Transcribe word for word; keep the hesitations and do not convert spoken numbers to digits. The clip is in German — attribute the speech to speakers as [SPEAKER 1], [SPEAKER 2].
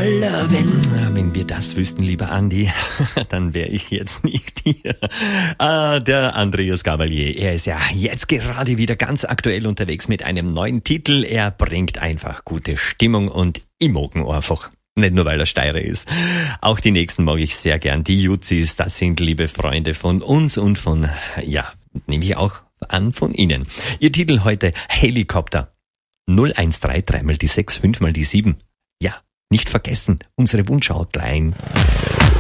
[SPEAKER 1] Lovin'. Wenn wir das wüssten, lieber Andi, dann wäre ich jetzt nicht hier. Ah, der Andreas Gabalier, er ist ja jetzt gerade wieder ganz aktuell unterwegs mit einem neuen Titel. Er bringt einfach gute Stimmung und ich mag ihn einfach. Nicht nur, weil er Steirer ist. Auch die nächsten mag ich sehr gern. Die Jutzis, das sind liebe Freunde von uns und von, ja, nehme ich auch an, von Ihnen. Ihr Titel heute, Helikopter. null eins drei drei mal die sechs, fünf mal die sieben. Ja, nicht vergessen, unsere Wunsch-Hotline.